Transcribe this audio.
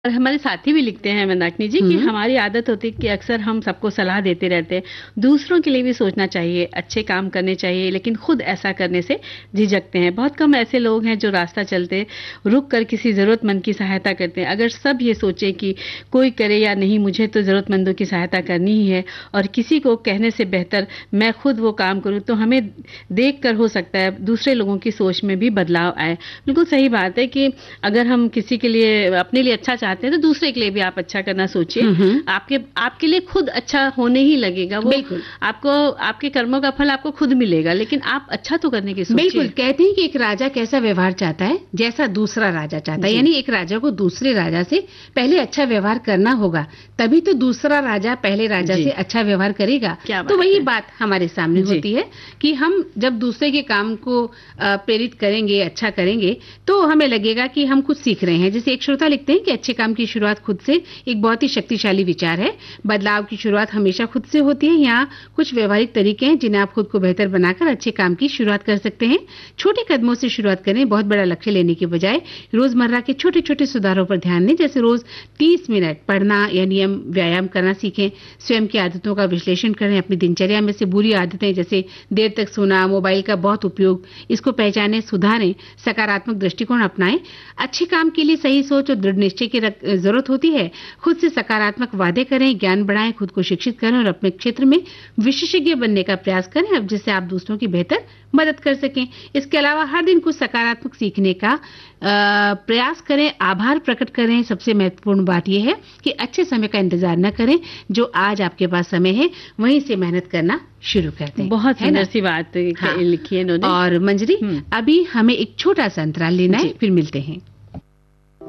और हमारे साथी भी लिखते हैं मंदाकिनी जी कि हम्म। हमारी आदत होती है कि अक्सर हम सबको सलाह देते रहते हैं। दूसरों के लिए भी सोचना चाहिए, अच्छे काम करने चाहिए, लेकिन खुद ऐसा करने से झिझकते हैं। बहुत कम ऐसे लोग हैं जो रास्ता चलते रुक कर किसी जरूरतमंद की सहायता करते हैं। अगर सब ये सोचे कि कोई करे या नहीं, मुझे तो जरूरतमंदों की सहायता करनी ही है और किसी को कहने से बेहतर मैं खुद वो काम करूं, तो हमें देख कर हो सकता है दूसरे लोगों की सोच में भी बदलाव आए। बिल्कुल सही बात है कि अगर हम किसी के लिए अपने लिए अच्छा चाहते हैं तो दूसरे के लिए भी आप अच्छा करना सोचिए। आपके आपके लिए खुद अच्छा होने ही लगेगा वो। बिल्कुल। आपको आपके कर्मों का फल आपको खुद मिलेगा, लेकिन आप अच्छा तो करने की सोचिए। बिल्कुल। कहते हैं कि एक राजा कैसा व्यवहार चाहता है जैसा दूसरा राजा चाहता है, यानी एक राजा को दूसरे राजा से पहले अच्छा व्यवहार करना होगा, तभी तो दूसरा राजा पहले राजा से अच्छा व्यवहार करेगा। तो वही बात हमारे सामने होती है कि हम जब दूसरे के काम को प्रेरित करेंगे, अच्छा करेंगे, तो हमें लगेगा कि हम कुछ सीख रहे हैं। जैसे एक श्रोता लिखते हैं कि अच्छे काम की शुरुआत खुद से एक बहुत ही शक्तिशाली विचार है। बदलाव की शुरुआत हमेशा खुद से होती है। यहाँ कुछ व्यवहारिक तरीके हैं जिन्हें आप खुद को बेहतर बनाकर अच्छे काम की शुरुआत कर सकते हैं। छोटे कदमों से शुरुआत करें। बहुत बड़ा लक्ष्य लेने के बजाय रोजमर्रा के छोटे छोटे सुधारों पर ध्यान दें। जैसे रोज 30 मिनट पढ़ना या नियम व्यायाम करना सीखें। स्वयं की आदतों का विश्लेषण करें। अपनी दिनचर्या में से बुरी आदतें जैसे देर तक सोना, मोबाइल का बहुत उपयोग, इसको पहचानें, सुधारें, सकारात्मक दृष्टिकोण अपनाएं। अच्छे काम के लिए सही सोच और दृढ़ निश्चय की जरूरत होती है। खुद से सकारात्मक वादे करें, ज्ञान बढ़ाएं, खुद को शिक्षित करें और अपने क्षेत्र में विशेषज्ञ बनने का प्रयास करें, अब जिससे आप दूसरों की बेहतर मदद कर सकें। इसके अलावा हर दिन कुछ सकारात्मक सीखने का प्रयास करें। आभार प्रकट करें। सबसे महत्वपूर्ण बात यह है कि अच्छे समय का इंतजार न करें। जो आज आपके पास समय है वहीं से मेहनत करना शुरू कर दें। बहुत सुंदर सी बात लिखी है इन्होंने। और मंजरी, अभी हमें एक छोटा सा अंतराल लेना है, फिर मिलते हैं।